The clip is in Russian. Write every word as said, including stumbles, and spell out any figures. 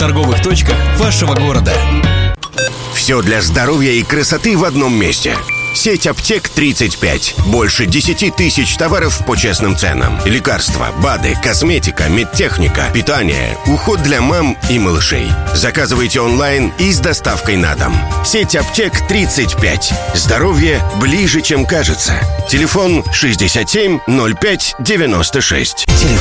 торговых точках вашего города. Все для здоровья и красоты в одном месте. Сеть аптек тридцать пять. Больше десяти тысяч товаров по честным ценам. Лекарства, БАДы, косметика, медтехника, питание, уход для мам и малышей. Заказывайте онлайн и с доставкой на дом. Сеть аптек тридцать пять. Здоровье ближе, чем кажется. Телефон шестьдесят семь ноль пять девяносто шесть.